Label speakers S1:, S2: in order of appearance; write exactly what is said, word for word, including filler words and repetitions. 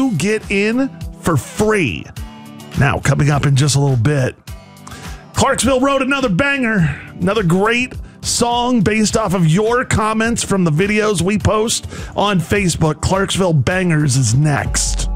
S1: you get in for free. Now, coming up in just a little bit, Clarksville wrote another banger, another great song based off of your comments from the videos we post on Facebook. Clarksville Bangers is next.